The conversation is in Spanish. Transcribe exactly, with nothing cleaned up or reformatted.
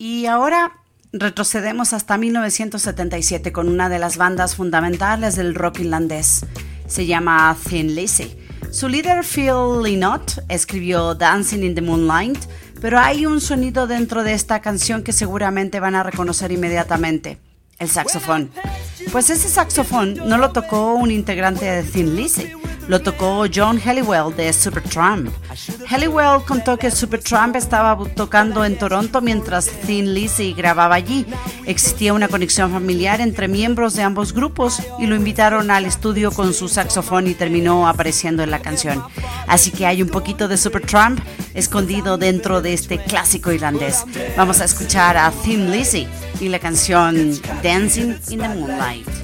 Y ahora retrocedemos hasta mil novecientos setenta y siete con una de las bandas fundamentales del rock irlandés. Se llama Thin Lizzy. Su líder Phil Lynott escribió Dancing in the Moonlight, pero hay un sonido dentro de esta canción que seguramente van a reconocer inmediatamente: el saxofón. Pues ese saxofón no lo tocó un integrante de Thin Lizzy, lo tocó John Helliwell de Supertramp. Helliwell contó que Supertramp estaba tocando en Toronto mientras Thin Lizzy grababa allí. Existía una conexión familiar entre miembros de ambos grupos y lo invitaron al estudio con su saxofón y terminó apareciendo en la canción. Así que hay un poquito de Supertramp escondido dentro de este clásico irlandés. Vamos a escuchar a Thin Lizzy y la canción Dancing in the Moonlight.